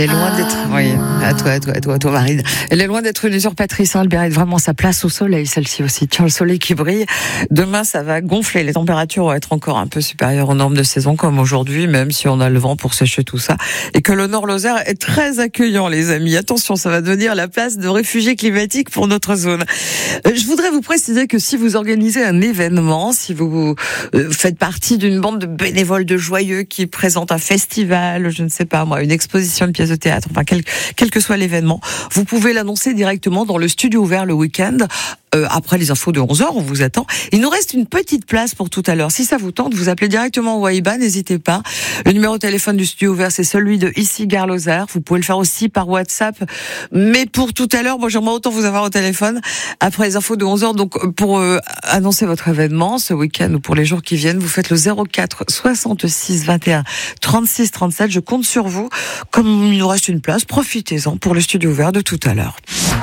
Elle est loin d'être, oui, à toi, Marine. Elle est loin d'être une usurpatrice, hein. Elle mérite vraiment sa place au soleil, celle-ci aussi. Tiens, le soleil qui brille. Demain, ça va gonfler. Les températures vont être encore un peu supérieures aux normes de saison, comme aujourd'hui, même si on a le vent pour sécher tout ça. Et que le Nord-Lozère est très accueillant, les amis. Attention, ça va devenir la place de réfugiés climatiques pour notre zone. Je voudrais vous préciser que si vous organisez un événement, si vous faites partie d'une bande de bénévoles de joyeux qui présentent un festival, je ne sais pas moi, une exposition de pièces de théâtre, enfin quel que soit l'événement, vous pouvez l'annoncer directement dans le studio ouvert le week-end. Après les infos de 11h, on vous attend. Il nous reste une petite place pour tout à l'heure. Si ça vous tente, vous appelez directement au WAIBA, n'hésitez pas. Le numéro de téléphone du studio ouvert, c'est celui de ici Gare Lozère. Vous pouvez le faire aussi par WhatsApp. Mais pour tout à l'heure, moi j'aimerais autant vous avoir au téléphone après les infos de 11h. Donc pour annoncer votre événement ce week-end ou pour les jours qui viennent, vous faites le 04 66 21 36 37. Je compte sur vous. Comme il nous reste une place, profitez-en pour le studio ouvert de tout à l'heure.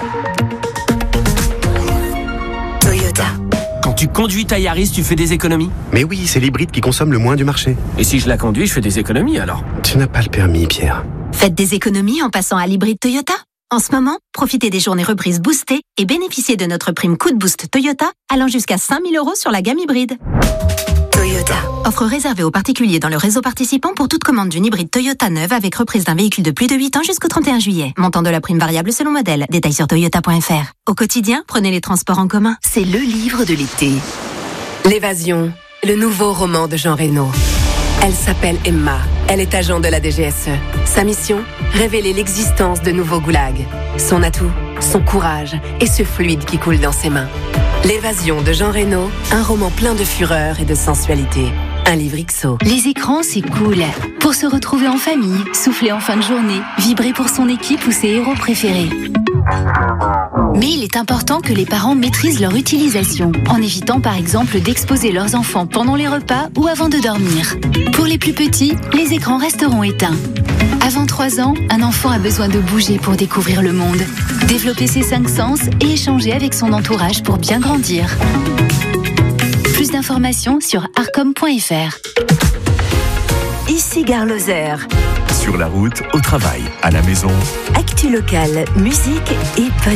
Quand tu conduis ta Yaris, tu fais des économies? Mais oui, c'est l'hybride qui consomme le moins du marché. Et si je la conduis, je fais des économies alors? Tu n'as pas le permis, Pierre. Faites des économies en passant à l'hybride Toyota. En ce moment, profitez des journées reprises boostées et bénéficiez de notre prime coup de boost Toyota allant jusqu'à 5 000 € sur la gamme hybride. Toyota. Offre réservée aux particuliers dans le réseau participant pour toute commande d'une hybride Toyota neuve avec reprise d'un véhicule de plus de 8 ans jusqu'au 31 juillet. Montant de la prime variable selon modèle. Détails sur toyota.fr. Au quotidien, prenez les transports en commun. C'est le livre de l'été. L'évasion, le nouveau roman de Jean Reno. Elle s'appelle Emma. Elle est agent de la DGSE. Sa mission, révéler l'existence de nouveaux goulags. Son atout, son courage et ce fluide qui coule dans ses mains. L'évasion de Jean Reno, un roman plein de fureur et de sensualité. Un livre XO. Les écrans, c'est cool. Pour se retrouver en famille, souffler en fin de journée, vibrer pour son équipe ou ses héros préférés. Mais il est important que les parents maîtrisent leur utilisation, en évitant par exemple d'exposer leurs enfants pendant les repas ou avant de dormir. Pour les plus petits, les écrans resteront éteints. Avant 3 ans, un enfant a besoin de bouger pour découvrir le monde, développer ses 5 sens et échanger avec son entourage pour bien grandir. Plus d'informations sur arcom.fr. Ici Gare Lozère. Sur la route, au travail, à la maison. Actu locale, musique et bonne